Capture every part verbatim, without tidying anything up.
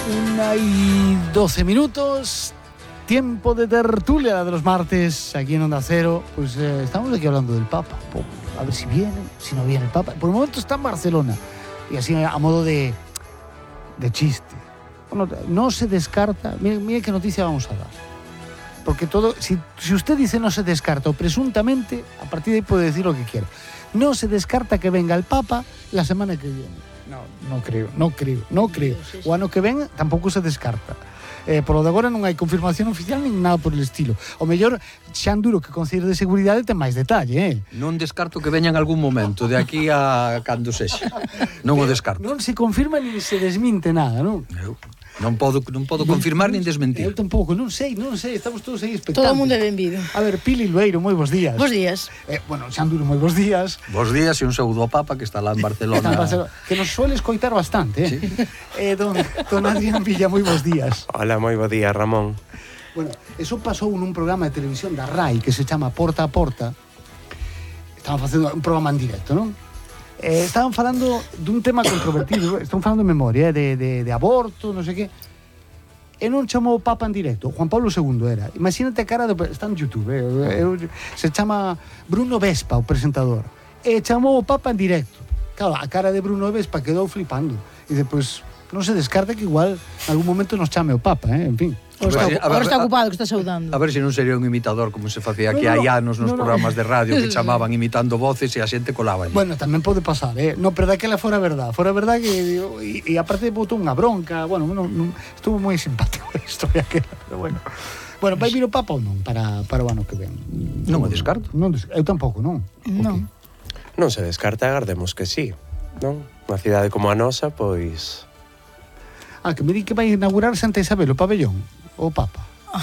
Una y doce minutos, tiempo de tertulia de los martes aquí en Onda Cero. Pues eh, estamos aquí hablando del Papa. A ver si viene, si no viene el Papa. Por el momento está en Barcelona. Y así a modo de, de chiste. Bueno, no se descarta. Mire, mire qué noticia vamos a dar. Porque todo, si, si usted dice no se descarta o presuntamente, a partir de ahí puede decir lo que quiera. No se descarta que venga el Papa la semana que viene. No, no creo, no creo, no creo. O ano que ven tampouco se descarta. Eh, por lo de agora non hai confirmación oficial nin nada por el estilo. O mellor, Xan Duro, que considera de seguridade, ten máis detalle, eh? Non descarto que veña en algún momento, de aquí a cando sexa. Non o descarto. Non se confirma nin se desminte nada, non? Eu non podo, non podo confirmar nin desmentir. Eu tampouco, non sei, non sei, estamos todos aí expectantes. Todo o mundo é benvido. A ver, Pili Lueiro, moi bons días. Bos días. Eh, bueno, Xan Duro, moi bons días. Bos días e un saúdo ao Papa que está lá en Barcelona. Está en Barcelona, que nos suele escoitar bastante, eh? Sí. eh don, don Adrián Villa, moi bons días. Hola, moi bo día, Ramón. Bueno, eso pasou nun programa de televisión da R A I que se chama Porta a Porta. Estaban facendo un programa en directo, non? Eh, estaban falando dun tema controvertido, estaban falando de memoria, eh, de, de, de aborto, non sei que. E non chamou o Papa en directo, Juan Pablo segundo era. Imagínate a cara, de, está en YouTube, eh, eh, se chama Bruno Vespa, o presentador. E chamou o Papa en directo. Claro, a cara de Bruno Vespa quedou flipando. E depois, non se descarta que igual en algún momento nos chame o Papa, eh? En fin. Ahora está, ver, ahora está ocupado, que está saudando. A ver se non sería un imitador como se facía aquí no, no, hai anos nos no, no. programas de radio que chamaban imitando voces e a xente colaba. Bueno, tamén pode pasar, eh? No, pero daquela fora verdad. Fora verdad que... Digo, e, e aparte botou unha bronca. Bueno, non, non, estuvo moi simpático a historia aquela, pero bueno. Bueno, vai vir o Papa ou non para, para o ano que ven? Non o descarto. Non, eu tampouco, non? Non. Okay. Non se descarta, agardemos que sí, non? Unha cidade como a nosa, pois... Ah, que me di que vai inaugurar Santa Isabel, o pabellón, o Papa.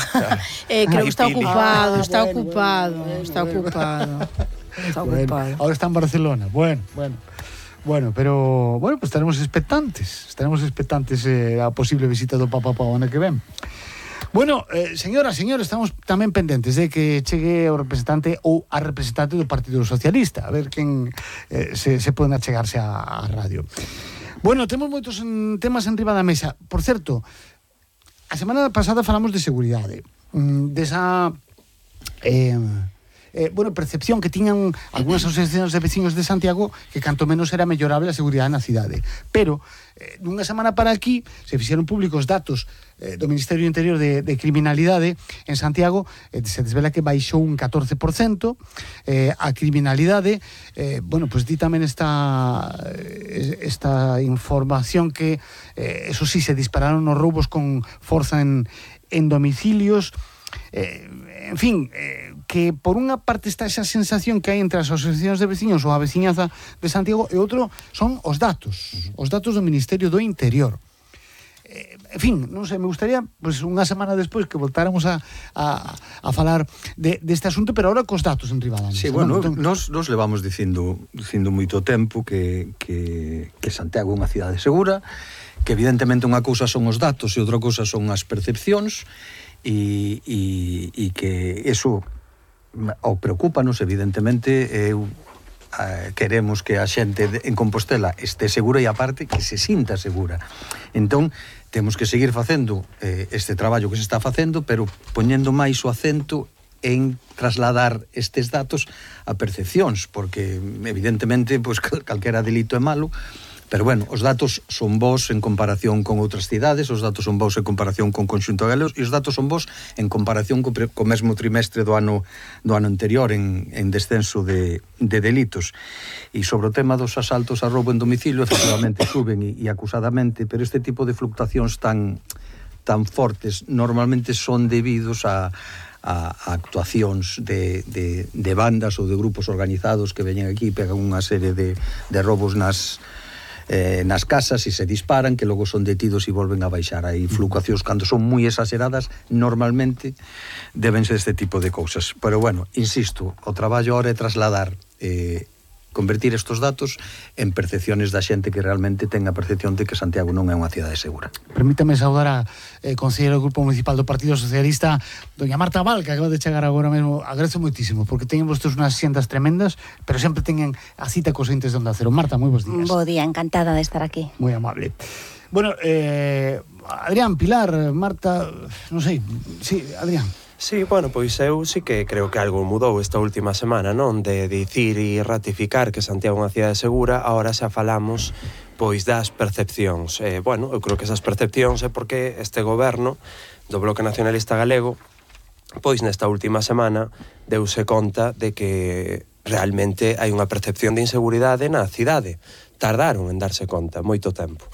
eh, creo que está Pili. ocupado, Ah, está bueno, ocupado, bueno, está bueno. ocupado. Está Bueno, ocupado. ahora está en Barcelona. Bueno, bueno. Bueno, pero bueno, pues estaremos expectantes. Estaremos expectantes eh, a posible visita do Papa para o ano que ven. Bueno, eh, señoras, señores, estamos tamén pendentes de que chegue o representante ou a representante do Partido Socialista, a ver quen eh, se, se poden achegarse á radio. Bueno, temos moitos en, temas en riba da mesa. Por certo, a semana pasada falamos de seguridade, desa eh, eh, bueno, percepción que tiñan algunhas asociacións de veciños de Santiago que canto menos era mellorable a seguridade na cidade. Pero, eh, nunha semana para aquí, se fixeron públicos datos eh, do Ministerio do Interior de, de Criminalidade en Santiago, eh, se desvela que baixou un catorce por cento eh, a criminalidade. Eh, bueno, pues di tamén esta, esta información que, eh, eso sí, se dispararon os roubos con forza en, en domicilios. Eh, en fin, eh, que por unha parte está esa sensación que hai entre as asociacións de veciños ou a veciñaza de Santiago, e outro son os datos, os datos do Ministerio do Interior. Eh, en fin, non sei, me gustaría pues, unha semana despois que voltáramos a, a, a falar de, deste asunto, pero ahora cos datos en riba da mesa. Sí, bueno, non? nos, nos levamos dicindo, dicindo moito tempo que, que, que Santiago é unha cidade segura, que evidentemente unha cousa son os datos e outra cousa son as percepcións, e, e, e que eso o preocúpanos, evidentemente. Eu eh, queremos que a xente en Compostela este segura e aparte que se sinta segura. Entón, temos que seguir facendo eh, este traballo que se está facendo, pero poñendo máis o acento en trasladar estes datos a percepcións, porque evidentemente pois, calquera delito é malo. Pero bueno, os datos son bons en comparación con outras cidades, os datos son bons en comparación con Conxunto Galegos, e os datos son bons en comparación co, co mesmo trimestre do ano do ano anterior en, en descenso de, de delitos. E sobre o tema dos asaltos a roubo en domicilio, efectivamente suben e, e acusadamente, pero este tipo de fluctuacións tan, tan fortes normalmente son debidos a a, a actuacións de, de, de bandas ou de grupos organizados que veñen aquí e pegan unha serie de, de robos nas Eh, nas casas e se disparan, que logo son detidos e volven a baixar. Hai fluctuacións cando son moi exageradas, normalmente deben ser este tipo de cousas. Pero bueno, insisto, o traballo ahora é trasladar eh, convertir estos datos en percepciones da xente que realmente ten a percepción de que Santiago non é unha cidade segura. Permítame saudar a eh, conselleira do Grupo Municipal do Partido Socialista, doña Marta Val, que acaba de chegar agora mesmo. Agradezo moitísimo, porque teñen vosotros unhas xendas tremendas, pero sempre teñen a cita cos entes de Onda Cero. Marta, moi bons días. Bo día, encantada de estar aquí. Moi amable. Bueno, eh, Adrián, Pilar, Marta, non sei, sí, Adrián. Sí, bueno, pois eu sí que creo que algo mudou esta última semana, non? De dicir e ratificar que Santiago é unha cidade segura, agora xa falamos pois das percepcións. Eh, bueno, eu creo que esas percepcións é porque este goberno do Bloque Nacionalista Galego pois nesta última semana deuse conta de que realmente hai unha percepción de inseguridade na cidade. Tardaron en darse conta moito tempo.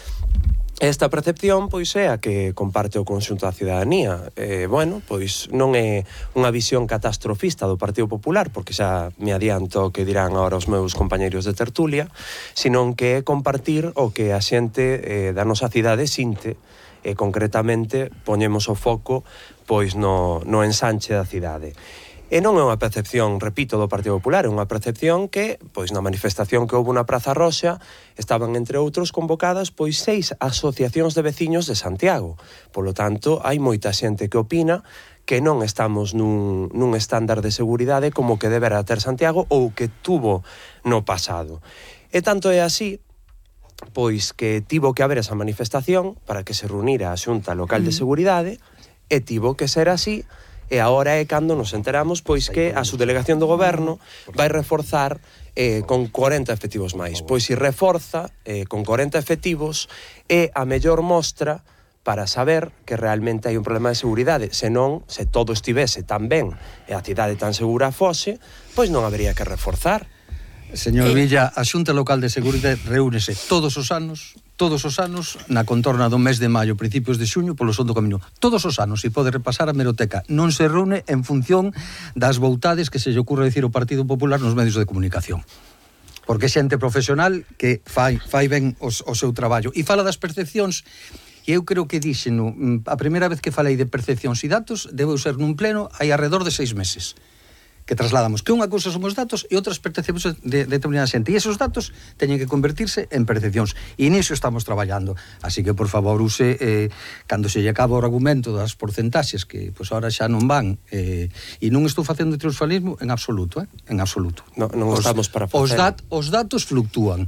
Esta percepción, pois, é a que comparte o conxunto da cidadanía. Eh, bueno, pois non é unha visión catastrofista do Partido Popular, porque xa me adianto que dirán agora os meus compañeiros de tertulia, senón que é compartir o que a xente eh, da nosa cidade sinte, e concretamente poñemos o foco pois no, no ensanche da cidade. E non é unha percepción, repito, do Partido Popular, é unha percepción que, pois na manifestación que houve na Praza Roxa, estaban, entre outros, convocadas pois seis asociacións de veciños de Santiago. Polo tanto, hai moita xente que opina que non estamos nun, nun estándar de seguridade como que deberá ter Santiago ou que tuvo no pasado. E tanto é así pois que tivo que haber esa manifestación para que se reunira a Xunta Local de Seguridade e tivo que ser así, e agora é cando nos enteramos pois que a subdelegación do goberno vai reforzar eh, con corenta efectivos máis. Pois se reforza eh, con corenta efectivos é a mellor mostra para saber que realmente hai un problema de seguridade. Se non, se todo estivese tan ben e a cidade tan segura fose, pois non habería que reforzar. Señor Villa, a Xunta Local de Seguridade reúnese todos os anos, todos os anos, na contorna do mes de maio, principios de xuño, polo son do camiño. Todos os anos, e pode repasar a meroteca. Non se reúne en función das voutades que se lle ocurre dicir o Partido Popular nos medios de comunicación. Porque xente profesional que fai, fai ben os, o seu traballo. E fala das percepcións, e eu creo que dixeno, a primeira vez que falei de percepcións e datos, debeu ser nun pleno hai alrededor de seis meses. Que trasladamos que unha cousa son os datos e outras percepcións de, de determinada xente, e esos datos teñen que convertirse en percepcións, e niso estamos traballando. Así que, por favor, use eh, cando se lle acaba o argumento das porcentaxes que pois ahora xa non van, eh, e non estou facendo triunfalismo en absoluto, eh? En absoluto. No, non os, estamos para os, facer. dat, os datos fluctúan.